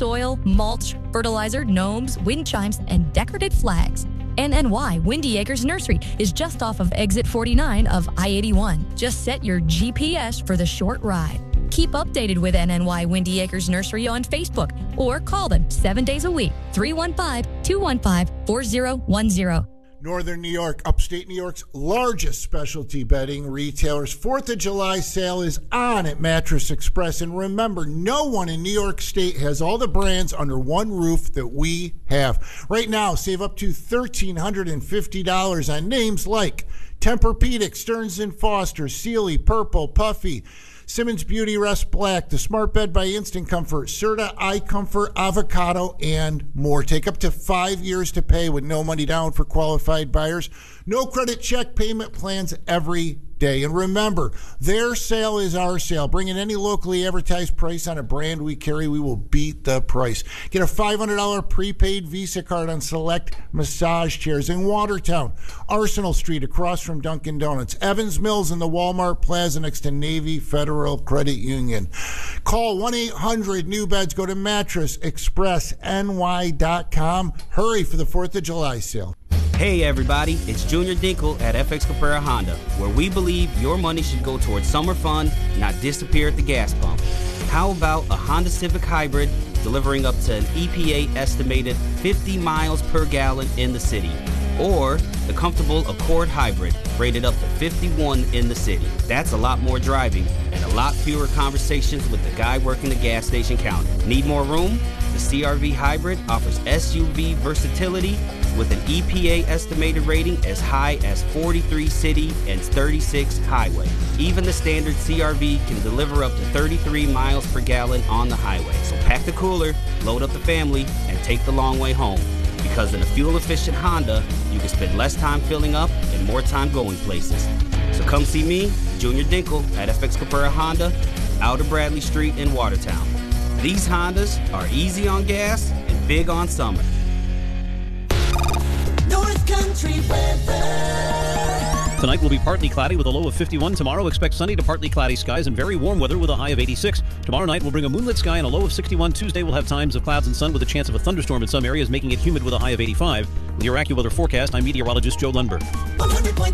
soil, mulch, fertilizer, gnomes, wind chimes, and decorative flags. NNY Windy Acres Nursery is just off of exit 49 of I-81. Just set your GPS for the short ride. Keep updated with NNY Windy Acres Nursery on Facebook or call them 7 days a week, 315-215-4010. Northern New York, upstate New York's largest specialty bedding retailer's 4th of July sale is on at Mattress Express. And remember, no one in New York State has all the brands under one roof that we have. Right now, save up to $1,350 on names like Tempur-Pedic, Stearns & Foster, Sealy, Purple, Puffy, Simmons Beauty Rest Black, the Smart Bed by Instant Comfort, Serta iComfort, Avocado, and more. Take up to 5 years to pay with no money down for qualified buyers. No credit check payment plans every day. And remember, their sale is our sale. Bring in any locally advertised price on a brand we carry. We will beat the price. Get a $500 prepaid Visa card on select massage chairs in Watertown, Arsenal Street across from Dunkin' Donuts, Evans Mills in the Walmart Plaza next to Navy Federal Credit Union. Call 1-800-NEW-BEDS. Go to MattressExpressNY.com. Hurry for the 4th of July sale. Hey everybody, it's Junior Dinkle at FX Caprera Honda, where we believe your money should go towards summer fun, not disappear at the gas pump. How about a Honda Civic Hybrid delivering up to an EPA estimated 50 miles per gallon in the city? Or the comfortable Accord Hybrid, rated up to 51 in the city. That's a lot more driving and a lot fewer conversations with the guy working the gas station counter. Need more room? The CRV Hybrid offers SUV versatility with an EPA estimated rating as high as 43 city and 36 highway. Even the standard CRV can deliver up to 33 miles per gallon on the highway. So pack the cooler, load up the family, and take the long way home. Because in a fuel-efficient Honda, you can spend less time filling up and more time going places. So come see me, Junior Dinkle, at FX Caprera Honda, out of Bradley Street in Watertown. These Hondas are easy on gas and big on summer. North Country weather. Tonight will be partly cloudy with a low of 51. Tomorrow, expect sunny to partly cloudy skies and very warm weather with a high of 86. Tomorrow night will bring a moonlit sky and a low of 61. Tuesday will have times of clouds and sun with a chance of a thunderstorm in some areas, making it humid with a high of 85. With your AccuWeather forecast, I'm meteorologist Joe Lundberg. 100.7